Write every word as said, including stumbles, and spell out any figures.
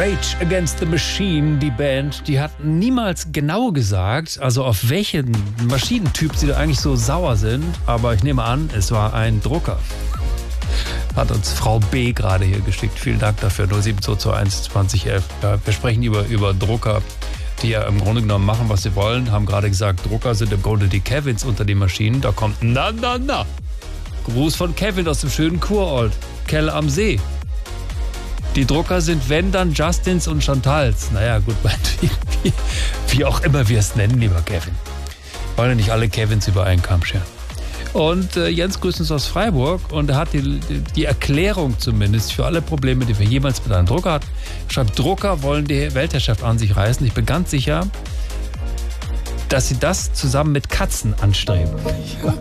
Rage Against the Machine, die Band, die hat niemals genau gesagt, also auf welchen Maschinentyp sie da eigentlich so sauer sind, aber ich nehme an, es war ein Drucker. Hat uns Frau B. gerade hier geschickt. Vielen Dank dafür. null sieben zwei zwei eins zwanzig elf. Ja, wir sprechen über, über Drucker, die ja im Grunde genommen machen, was sie wollen. Haben gerade gesagt, Drucker sind im Grunde die Kevins unter den Maschinen. Da kommt na, na, na. Gruß von Kevin aus dem schönen Kurort. Kell am See. Die Drucker sind, wenn, dann Justins und Chantals. Naja, gut, wie, wie auch immer wir es nennen, lieber Kevin. Wollen ja nicht alle Kevins über einen Kamm scheren. Und äh, Jens grüßt uns aus Freiburg und er hat die, die Erklärung zumindest für alle Probleme, die wir jemals mit einem Drucker hatten. Er schreibt, Drucker wollen die Weltherrschaft an sich reißen. Ich bin ganz sicher, dass sie das zusammen mit Katzen anstreben.